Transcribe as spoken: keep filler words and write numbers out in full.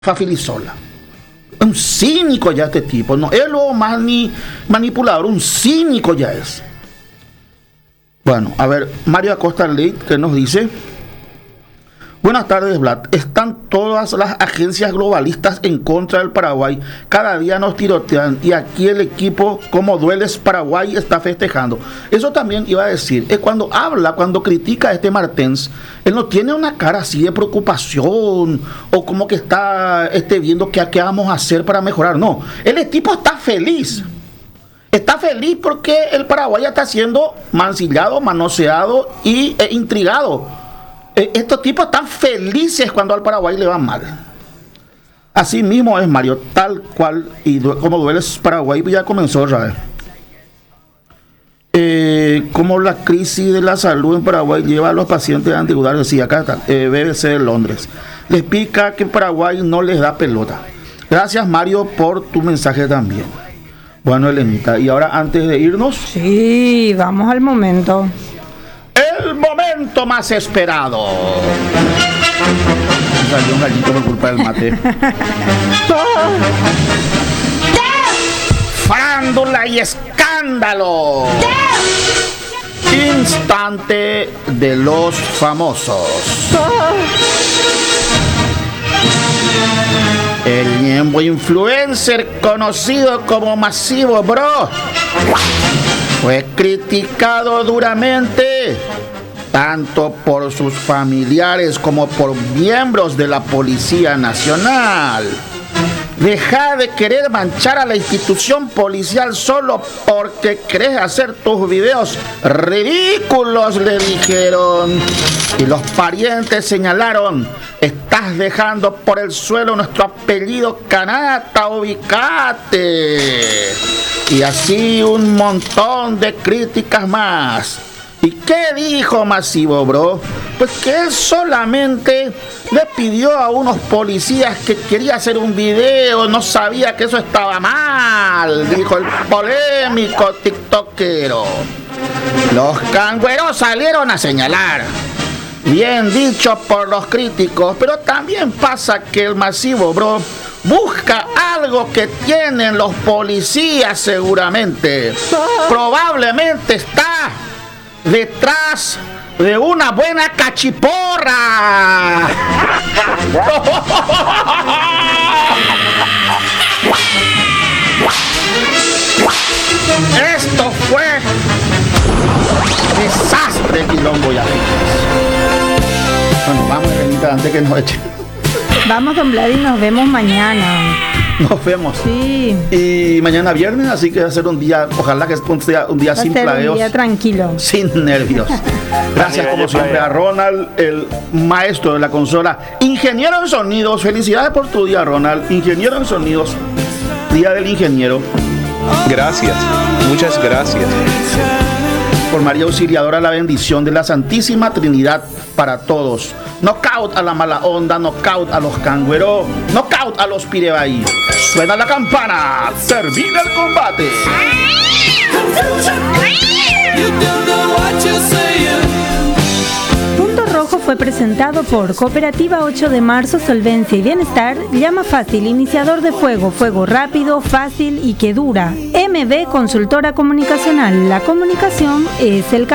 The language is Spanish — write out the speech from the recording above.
Fafilisola. Un cínico ya este tipo, no es lo mani, manipulador, un cínico ya es. Bueno, a ver, Mario Acosta Leit, que nos dice: buenas tardes, Vlad. Están todas las agencias globalistas en contra del Paraguay. Cada día nos tirotean y aquí el equipo, como dueles Paraguay, está festejando. Eso también iba a decir, es cuando habla, cuando critica a este Martens, él no tiene una cara así de preocupación o como que está este, viendo qué, qué vamos a hacer para mejorar. No, el tipo está feliz. Está feliz porque el Paraguay está siendo mancillado, manoseado y e intrigado. Estos tipos están felices cuando al Paraguay le va mal. Así mismo es, Mario, tal cual, y du- como duele Paraguay, ya comenzó otra vez. Eh, como la crisis de la salud en Paraguay lleva a los pacientes a endeudarse, sí, acá está, eh, B B C de Londres. Les pica que en Paraguay no les da pelota. Gracias, Mario, por tu mensaje también. Bueno, Elenita, y ahora antes de irnos... Sí, vamos al momento. El momento más esperado. Salió un gallito por culpa del mate. Farándula y escándalo. Instante de los famosos. El ñembo influencer conocido como Masivo Bro fue criticado duramente tanto por sus familiares como por miembros de la Policía Nacional. Deja de querer manchar a la institución policial solo porque querés hacer tus videos ridículos, le dijeron. Y los parientes señalaron: estás dejando por el suelo nuestro apellido Canata, ubicate. Y así un montón de críticas más. ¿Y qué dijo Masivo Bro? Pues que él solamente le pidió a unos policías que quería hacer un video, no sabía que eso estaba mal, dijo el polémico tiktokero. Los cangüeros salieron a señalar. Bien dicho por los críticos, pero también pasa que el Masivo Bro busca algo que tienen los policías seguramente. Probablemente está detrás de una buena cachiporra. Esto fue desastre, quilombo ya. Bueno, vamos, Renita, antes que nos echen. Vamos, don Vlad, y nos vemos mañana. Nos vemos. Sí. Y mañana viernes, así que va a ser un día, ojalá que sea un día, un día Va a sin ser plagueos. un día tranquilo. Sin nervios. Gracias como siempre a Ronald, el maestro de la consola. Ingeniero en sonidos. Felicidades por tu día, Ronald. Ingeniero en sonidos. Día del ingeniero. Gracias. Muchas gracias. Por María Auxiliadora, la bendición de la Santísima Trinidad para todos. Knockout a la mala onda, knockout a los cangüeros, knockout a los pirebaí. Suena la campana, termina el combate. Punto Rojo fue presentado por Cooperativa ocho de marzo, Solvencia y Bienestar. Llama fácil, iniciador de fuego, fuego rápido, fácil y que dura. M B Consultora Comunicacional. La comunicación es el